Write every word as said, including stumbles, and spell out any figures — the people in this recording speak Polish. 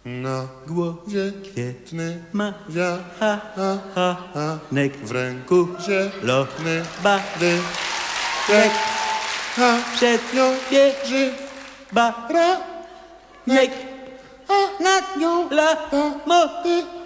Na głowie kwietny ma wianek, ha, ha, ha, ha, nek w ręku zielony bady, nek a przed nią wieży ranek, nek, a nad nią la mody.